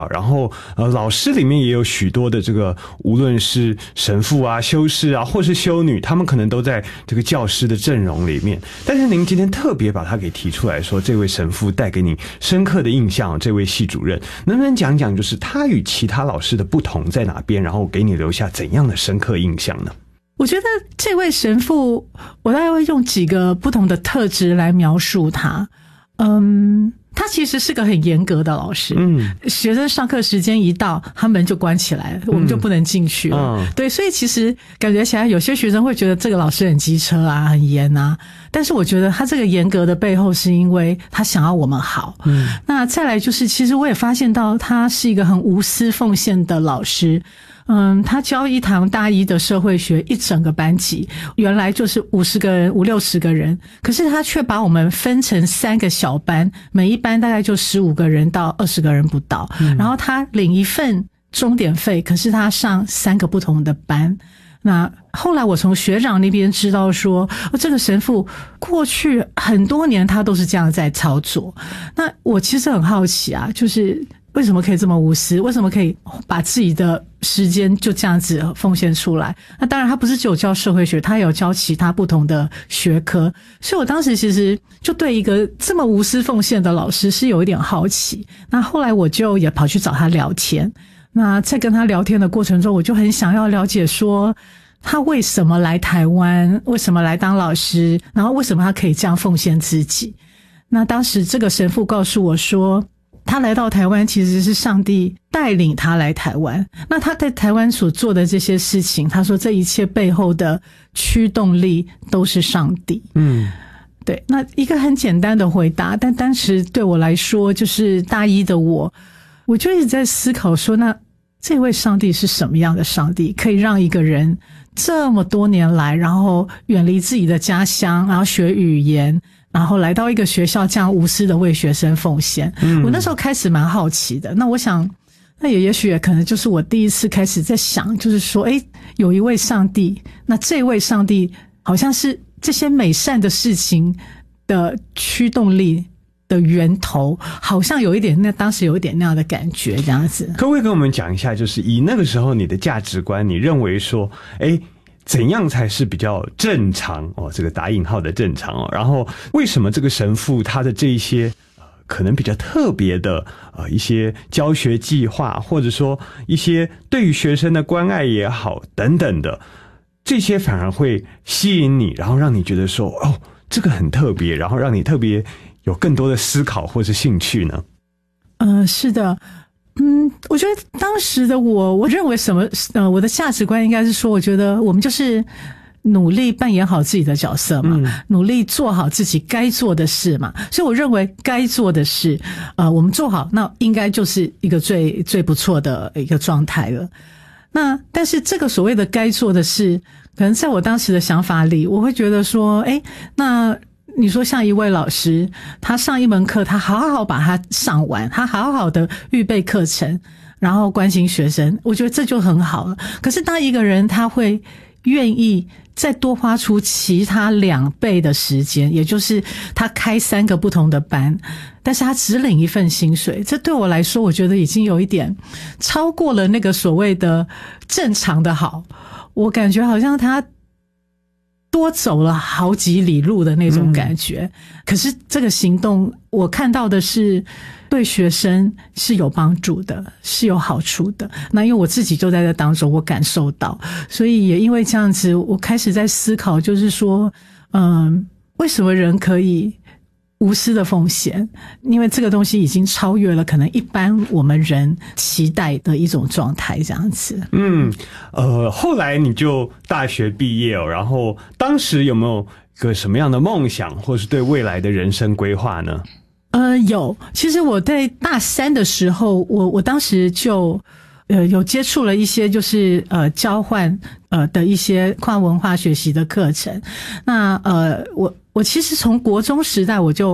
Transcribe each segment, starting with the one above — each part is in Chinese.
然后老师里面也有许多的这个无论是神父啊、修士啊或是修女，他们可能都在这个教师的阵容里面。但是您今天特别把他给提出来说，这位神父带给你深刻的印象，这位系主任能不能讲讲就是他与其他老师的不同在哪边，然后给你留下怎样的深刻印象呢？ 我觉得这位神父，我大概会用几个不同的特质来描述他。他其实是个很严格的老师。学生上课时间一到，他门就关起来了，我们就不能进去了。对，所以其实感觉起来有些学生会觉得这个老师很机车啊，很严啊。但是我觉得他这个严格的背后是因为他想要我们好。那再来就是，其实我也发现到他是一个很无私奉献的老师。他教一堂大一的社会学，一整个班级原来就是50个人、50-60个人，可是他却把我们分成3个小班，每一班大概就15个人到20个人不到。然后他领一份钟点费，可是他上3个不同的班。那后来我从学长那边知道说，这个神父过去很多年他都是这样在操作。那我其实很好奇啊，就是为什么可以这么无私？为什么可以把自己的时间就这样子奉献出来？那当然他不是只有教社会学，他也有教其他不同的学科。所以我当时其实就对一个这么无私奉献的老师是有一点好奇。那后来我就也跑去找他聊天。那在跟他聊天的过程中，我就很想要了解说，他为什么来台湾，为什么来当老师，然后为什么他可以这样奉献自己。那当时这个神父告诉我说，他来到台湾其实是上帝带领他来台湾。那他在台湾所做的这些事情，他说这一切背后的驱动力都是上帝。对，那一个很简单的回答，但当时对我来说，就是大一的我就一直在思考说，那这位上帝是什么样的上帝，可以让一个人这么多年来，然后远离自己的家乡，然后学语言，然后来到一个学校这样无私的为学生奉献。我那时候开始蛮好奇的。那我想，那也许也可能就是我第一次开始在想，就是说，有一位上帝，那这位上帝好像是这些美善的事情的驱动力的源头，好像有一点，那当时有一点那样的感觉，这样子。 可不可以跟我们讲一下，就是以那个时候你的价值观，你认为说，怎样才是比较正常这个打引号的正常然后为什么这个神父他的这一些可能比较特别的一些教学计划，或者说一些对于学生的关爱也好等等的，这些反而会吸引你，然后让你觉得说这个很特别，然后让你特别有更多的思考或是兴趣呢？ 是的。我觉得当时的我认为什么我的价值观应该是说，我觉得我们就是努力扮演好自己的角色嘛，努力做好自己该做的事嘛。所以我认为该做的事我们做好，那应该就是一个最不错的一个状态了。那但是这个所谓的该做的事，可能在我当时的想法里，我会觉得说，那你说像一位老师，他上一门课，他好好把它上完，他好好的预备课程，然后关心学生，我觉得这就很好了。可是当一个人他会愿意再多花出其他2倍的时间，也就是他开3个不同的班，但是他只领一份薪水，这对我来说，我觉得已经有一点超过了那个所谓的正常的好。我感觉好像他多走了好几里路的那种感觉。可是这个行动我看到的是对学生是有帮助的，是有好处的。那因为我自己就在这当中，我感受到，所以也因为这样子，我开始在思考，就是说为什么人可以无私的奉献，因为这个东西已经超越了可能一般我们人期待的一种状态，这样子。 后来你就大学毕业然后当时有没有个什么样的梦想，或是对未来的人生规划呢？ 有。其实我在大3的时候，我当时就有接触了一些就是交换的一些跨文化学习的课程。那我其实从国中时代我就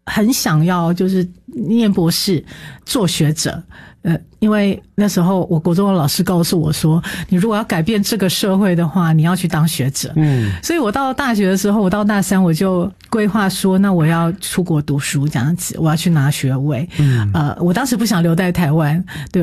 很想要就是念博士做学者。因为那时候我国中的老师告诉我说，你如果要改变这个社会的话，你要去当学者。所以我到大学的时候，我到大三我就规划说，那我要出国读书这样子，我要去拿学位。我当时不想留在台湾，对，